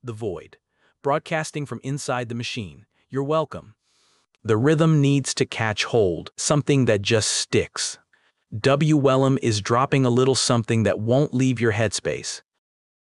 the void, broadcasting from inside the machine. You're welcome. The rhythm needs to catch hold, something that just sticks. W. Wellum is dropping a little something that won't leave your headspace.